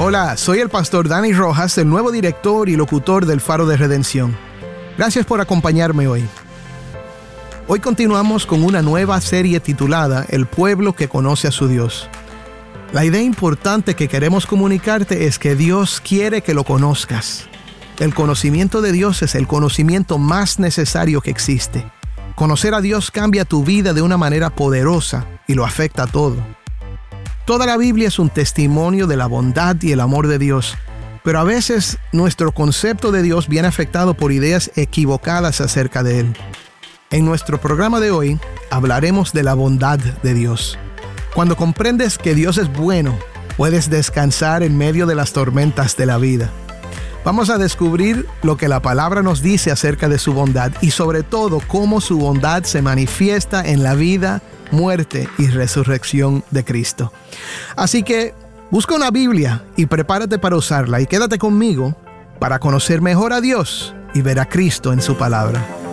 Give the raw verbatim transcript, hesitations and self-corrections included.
Hola, soy el pastor Dani Rojas, el nuevo director y locutor del Faro de Redención. Gracias por acompañarme hoy. Hoy continuamos con una nueva serie titulada El pueblo que conoce a su Dios. La idea importante que queremos comunicarte es que Dios quiere que lo conozcas. El conocimiento de Dios es el conocimiento más necesario que existe. Conocer a Dios cambia tu vida de una manera poderosa y lo afecta a todo. Toda la Biblia es un testimonio de la bondad y el amor de Dios, pero a veces nuestro concepto de Dios viene afectado por ideas equivocadas acerca de Él. En nuestro programa de hoy hablaremos de la bondad de Dios. Cuando comprendes que Dios es bueno, puedes descansar en medio de las tormentas de la vida. Vamos a descubrir lo que la palabra nos dice acerca de su bondad y sobre todo cómo su bondad se manifiesta en la vida, muerte y resurrección de Cristo. Así que busca una Biblia y prepárate para usarla y quédate conmigo para conocer mejor a Dios y ver a Cristo en su palabra.